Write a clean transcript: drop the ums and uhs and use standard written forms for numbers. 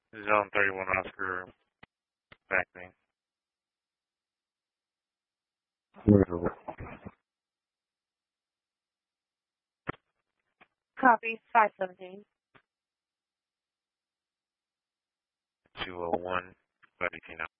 Zone 31 Oscar, back me. Copy, 517. 201, 518